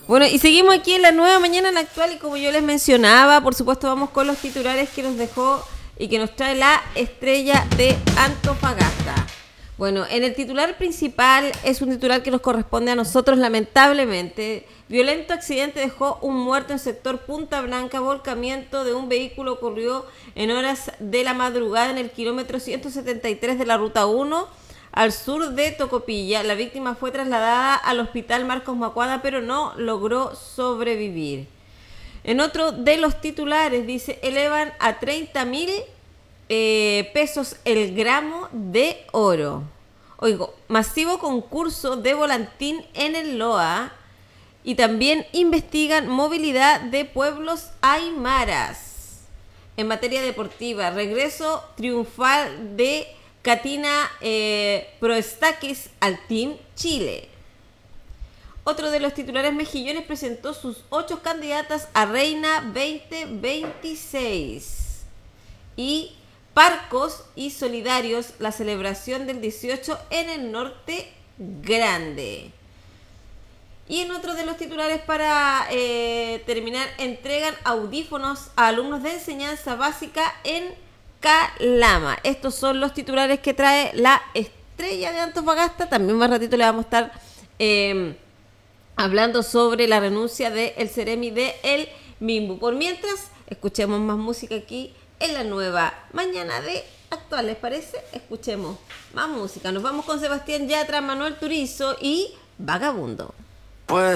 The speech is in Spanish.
Bueno, y seguimos aquí en la nueva mañana en la actual, y como yo les mencionaba, por supuesto vamos con los titulares que nos dejó y que nos trae la Estrella de Antofagasta. Bueno, en el titular principal es un titular que nos corresponde a nosotros, lamentablemente. Violento accidente dejó un muerto en sector Punta Blanca. Volcamiento de un vehículo ocurrió en horas de la madrugada en el kilómetro 173 de la Ruta 1, al sur de Tocopilla. La víctima fue trasladada al hospital Marcos Macuada, pero no logró sobrevivir. En otro de los titulares dice, elevan a 30.000 pesos el gramo de oro. Oigo, masivo concurso de volantín en el Loa. Y también investigan movilidad de pueblos aymaras. En materia deportiva, regreso triunfal de Catina Proestakis al Team Chile. Otro de los titulares, Mejillones presentó sus 8 candidatas a Reina 2026. Y Parcos y Solidarios, la celebración del 18 en el Norte Grande. Y en otro de los titulares para terminar, entregan audífonos a alumnos de enseñanza básica en Calama. Estos son los titulares que trae la Estrella de Antofagasta. También más ratito le vamos a estar hablando sobre la renuncia del Ceremi de El Mimbu. Por mientras, escuchemos más música aquí en la nueva mañana de actual. ¿Les parece? Escuchemos más música. Nos vamos con Sebastián Yatra, Manuel Turizo y Vagabundo. Puede